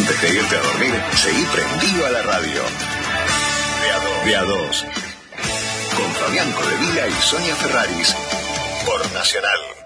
Antes de irte a dormir, seguí prendido a la radio. De a dos. Con Fabián Codevila y Sonia Ferraris. Por Nacional.